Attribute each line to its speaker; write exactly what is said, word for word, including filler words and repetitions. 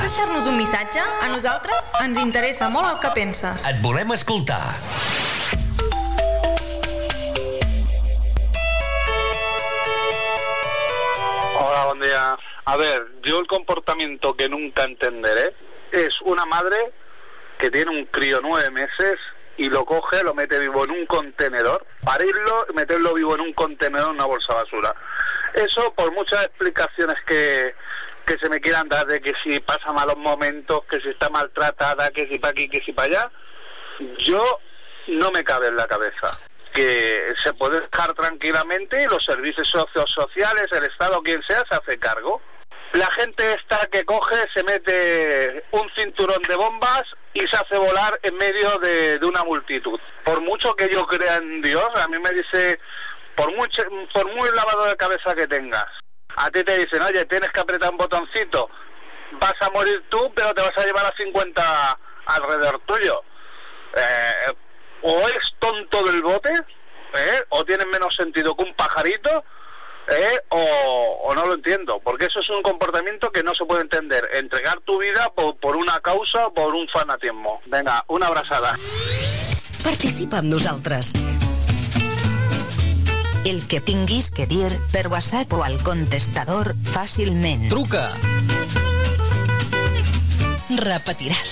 Speaker 1: Vols deixar-nos un missatge? A nosaltres ens interessa molt el que penses.
Speaker 2: Et volem escoltar.
Speaker 3: Hola, buen día. A ver, yo el comportamiento que nunca entenderé es una madre que tiene un crío nueve meses y lo coge, lo mete vivo en un contenedor, parirlo y meterlo vivo en un contenedor en una bolsa de basura. Eso, por muchas explicaciones que, que se me quieran dar de que si pasa malos momentos, que si está maltratada, que si para aquí, que si para allá, yo no me cabe en la cabeza que se puede dejar tranquilamente y los servicios sociales, el Estado, quien sea, se hace cargo. La gente esta que coge, se mete un cinturón de bombas y se hace volar en medio de, de una multitud. Por mucho que yo crea en Dios, a mí me dice, por, mucho, por muy lavado de cabeza que tengas, a ti te dicen, oye, tienes que apretar un botoncito, vas a morir tú, pero te vas a llevar a cincuenta alrededor tuyo. Eh, o eres tonto del bote, ¿eh? O tienes menos sentido que un pajarito, ¿eh? o, o no lo entiendo, porque eso es un comportamiento que no se puede entender, entregar tu vida por, por una causa o por un fanatismo. Venga, una abrazada.
Speaker 4: Participa amb nosaltres. El que tinguis que dir per WhatsApp o al contestador fàcilment.
Speaker 2: Truca.
Speaker 4: Repetiràs.